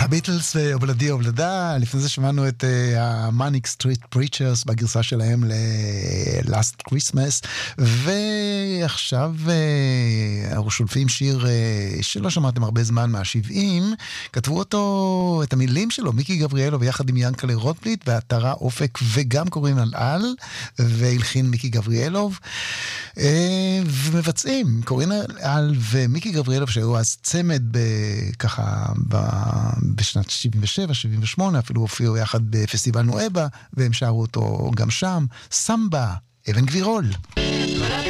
הביטלס ואובלדי אובלדה, לפני זה שמענו את המאניק סטריט פריצ'רס בגרסה שלהם ל-Last Christmas, ועכשיו אנחנו שולפים שיר שלא שמעתם הרבה זמן מה-70, כתבו אותו, את המילים שלו, מיקי גבריאלוב ויחד עם ינקלה רוטבליט, והתרה אופק וגם קוראים על והלחין מיקי גבריאלוב, ומבצעים קוראים על ומיקי גבריאלוב שהיו אז צמד ככה בשנת 77-78, אפילו הופיעו יחד בפסטיבל נואבה, והם שרו אותו גם שם, סמבה, אבן גבירול.